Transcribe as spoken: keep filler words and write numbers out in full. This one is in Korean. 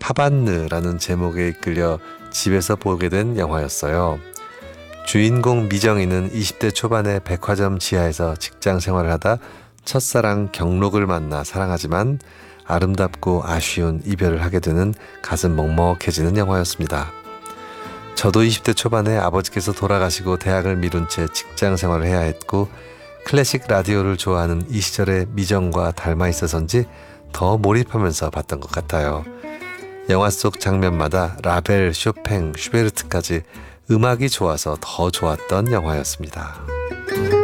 하반느라는 제목에 이끌려 집에서 보게 된 영화였어요. 주인공 미정이는 이십 대 초반에 백화점 지하에서 직장 생활을 하다 첫사랑 경록을 만나 사랑하지만 아름답고 아쉬운 이별을 하게 되는 가슴 먹먹해지는 영화였습니다. 저도 이십 대 초반에 아버지께서 돌아가시고 대학을 미룬 채 직장 생활을 해야 했고 클래식 라디오를 좋아하는 이 시절의 미정과 닮아 있어서인지 더 몰입하면서 봤던 것 같아요. 영화 속 장면마다 라벨, 쇼팽, 슈베르트까지 음악이 좋아서 더 좋았던 영화였습니다.